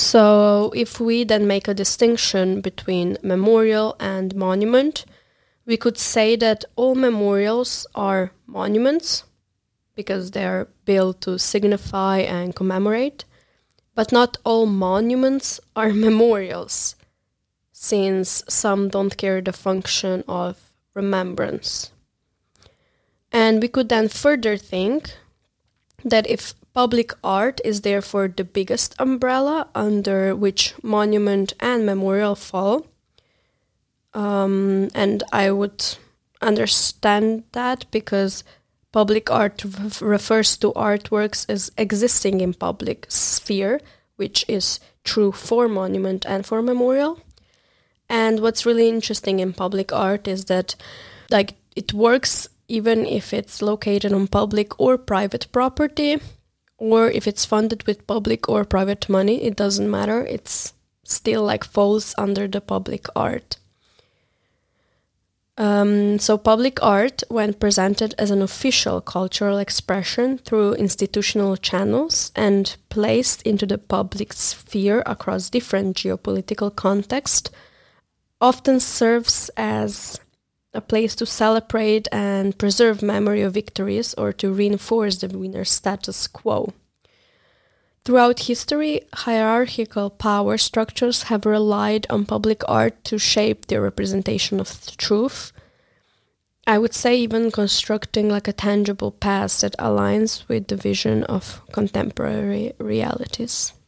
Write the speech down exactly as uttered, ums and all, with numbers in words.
So if we then make a distinction between memorial and monument, we could say that all memorials are monuments because they are built to signify and commemorate, but not all monuments are memorials, since some don't carry the function of remembrance. And we could then further think that if public art is therefore the biggest umbrella under which monument and memorial fall, um, and I would understand that because public art f- refers to artworks as existing in public sphere, which is true for monument and for memorial. And what's really interesting in public art is that like it works even if it's located on public or private property, or if it's funded with public or private money, it doesn't matter. It's still like falls under the public art. Um, so public art, when presented as an official cultural expression through institutional channels and placed into the public sphere across different geopolitical contexts, often serves as a place to celebrate and preserve memory of victories or to reinforce the winner's status quo. Throughout history, hierarchical power structures have relied on public art to shape their representation of the truth. I would say even constructing like a tangible past that aligns with the vision of contemporary realities.